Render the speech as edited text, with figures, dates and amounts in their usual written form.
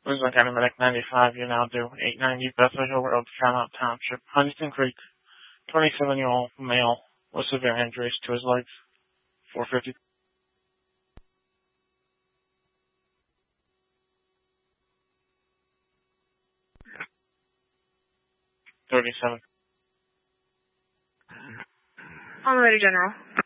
Wisdom County Medic 95, you're now due 890 Bethel Hill Road, Falmouth Township, Huntington Creek, 27-year-old male with severe injuries to his legs, 450. 37. On the way to General.